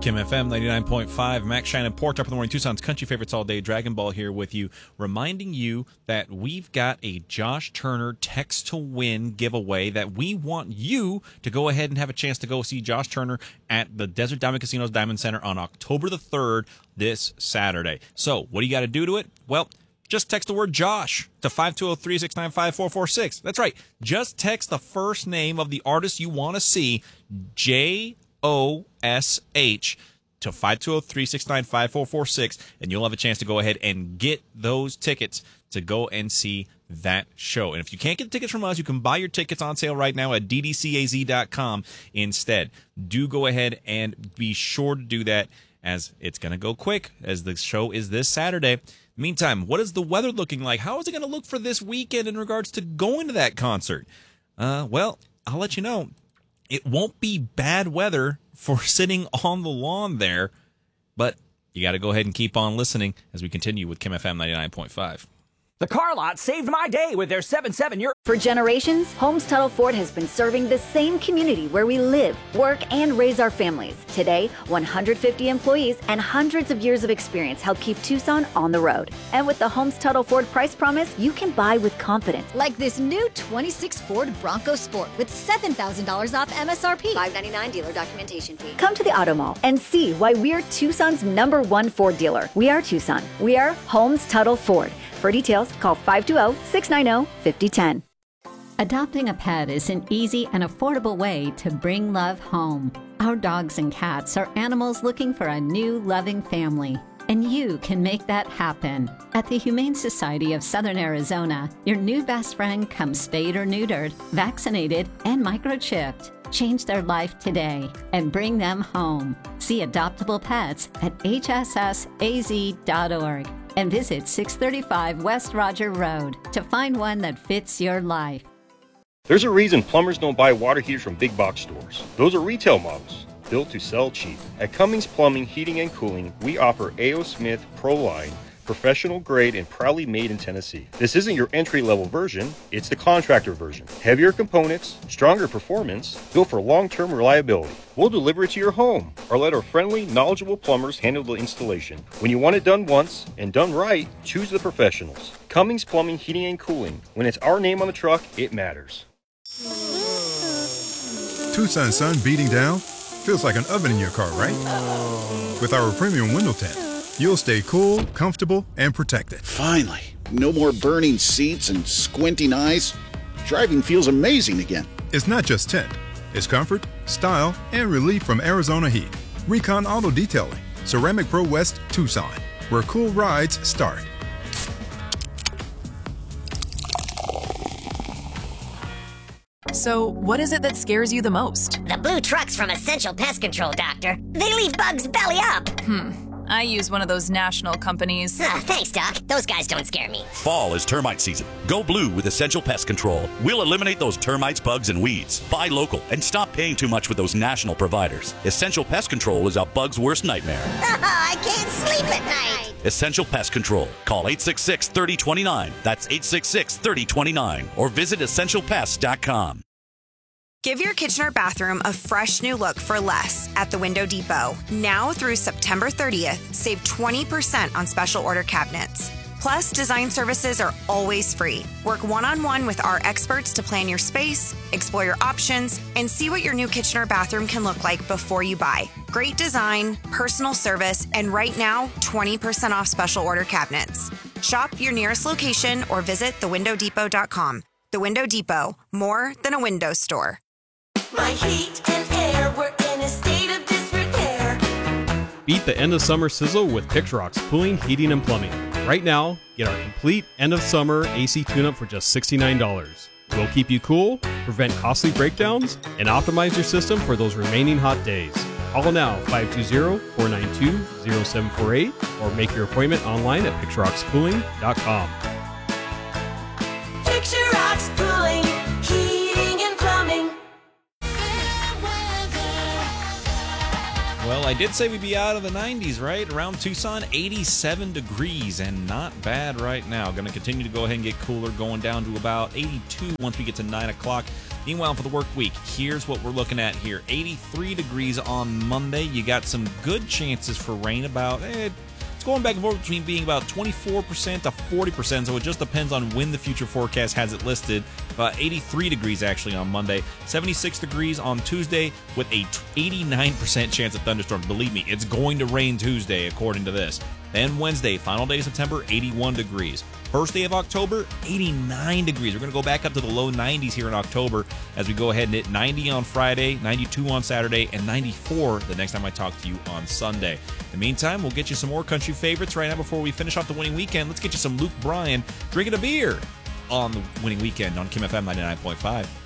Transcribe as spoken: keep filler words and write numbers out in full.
Kim F M ninety-nine point five, Max Shannon, Port Up in the Morning, Tucson's country favorites all day. Dragon Ball here with you, reminding you that we've got a Josh Turner Text to Win giveaway that we want you to go ahead and have a chance to go see Josh Turner at the Desert Diamond Casinos Diamond Center on October the third, this Saturday. So what do you got to do to it? Well, just text the word Josh to five two zero, three six nine, five four four six. That's right. Just text the first name of the artist you want to see, J O S H, to five two zero, three six nine, five four four six, and you'll have a chance to go ahead and get those tickets to go and see that show. And if you can't get tickets from us, you can buy your tickets on sale right now at d d c a z dot com instead. Do go ahead and be sure to do that, as it's going to go quick, as the show is this Saturday. Meantime, what is the weather looking like? How is it going to look for this weekend in regards to going to that concert? Uh, well, I'll let you know. It won't be bad weather for sitting on the lawn there, but you got to go ahead and keep on listening as we continue with Kim F M ninety-nine point five. The Car Lot saved my day with their seven seven year. For generations, Holmes Tuttle Ford has been serving the same community where we live, work, and raise our families. Today, one hundred fifty employees and hundreds of years of experience help keep Tucson on the road. And with the Holmes Tuttle Ford price promise, you can buy with confidence. Like this new twenty-six Ford Bronco Sport with seven thousand dollars off M S R P. five ninety-nine dealer documentation fee. Come to the Auto Mall and see why we're Tucson's number one Ford dealer. We are Tucson. We are Holmes Tuttle Ford. For details, call five two zero, six nine zero, five zero one zero. Adopting a pet is an easy and affordable way to bring love home. Our dogs and cats are animals looking for a new, loving family, and you can make that happen. At the Humane Society of Southern Arizona, your new best friend comes spayed or neutered, vaccinated, and microchipped. Change their life today and bring them home. See adoptable pets at h s s a z dot org and visit six thirty-five West Roger Road to find one that fits your life. There's a reason plumbers don't buy water heaters from big box stores. Those are retail models, built to sell cheap. At Cummings Plumbing, Heating and Cooling, we offer A O. Smith Pro Line, professional grade and proudly made in Tennessee. This isn't your entry-level version, it's the contractor version. Heavier components, stronger performance, built for long-term reliability. We'll deliver it to your home, or let our friendly, knowledgeable plumbers handle the installation. When you want it done once, and done right, choose the professionals. Cummings Plumbing, Heating and Cooling. When it's our name on the truck, it matters. Tucson sun beating down? Feels like an oven in your car, right? With our premium window tint, you'll stay cool, comfortable, and protected. Finally, no more burning seats and squinting eyes. Driving feels amazing again. It's not just tint. It's comfort, style, and relief from Arizona heat. Recon Auto Detailing, Ceramic Pro West, Tucson, where cool rides start. So, what is it that scares you the most? The blue trucks from Essential Pest Control, Doctor. They leave bugs belly up. Hmm. I use one of those national companies. Ah, thanks, Doc. Those guys don't scare me. Fall is termite season. Go blue with Essential Pest Control. We'll eliminate those termites, bugs, and weeds. Buy local and stop paying too much with those national providers. Essential Pest Control is a bug's worst nightmare. I can't sleep at night. Essential Pest Control. Call eight six six, three zero two nine. That's eight six six, three zero two nine. Or visit essential pest dot com. Give your kitchen or bathroom a fresh new look for less at the Window Depot. Now through September thirtieth, save twenty percent on special order cabinets. Plus, design services are always free. Work one-on-one with our experts to plan your space, explore your options, and see what your new kitchen or bathroom can look like before you buy. Great design, personal service, and right now, twenty percent off special order cabinets. Shop your nearest location or visit the window depot dot com. The Window Depot, more than a window store. My heat and air were in a state of disrepair. Beat the end of summer sizzle with Pixrock's Cooling, Heating, and Plumbing. Right now, get our complete end of summer A C tune-up for just sixty-nine dollars. We'll keep you cool, prevent costly breakdowns, and optimize your system for those remaining hot days. Call now, five two zero, four nine two, zero seven four eight, or make your appointment online at pixrocks cooling dot com. Pixrocks Cooling, Heating, and Plumbing. Well, I did say we'd be out of the nineties, right? Around Tucson, eighty-seven degrees, and not bad right now. Going to continue to go ahead and get cooler, going down to about eighty-two once we get to nine o'clock. Meanwhile, for the work week, here's what we're looking at here. eighty-three degrees on Monday. You got some good chances for rain, about eh, it's going back and forth between being about twenty-four percent to forty percent, so it just depends on when the future forecast has it listed. About eighty-three degrees actually on Monday, seventy-six degrees on Tuesday with a eighty-nine percent chance of thunderstorms. Believe me, it's going to rain Tuesday according to this. Then Wednesday, final day of September, eighty-one degrees. First day of October, eighty-nine degrees. We're going to go back up to the low nineties here in October as we go ahead and hit ninety on Friday, ninety-two on Saturday, and ninety-four the next time I talk to you on Sunday. In the meantime, we'll get you some more country favorites right now before we finish off the winning weekend. Let's get you some Luke Bryan drinking a beer on the winning weekend on Kim F M ninety-nine point five.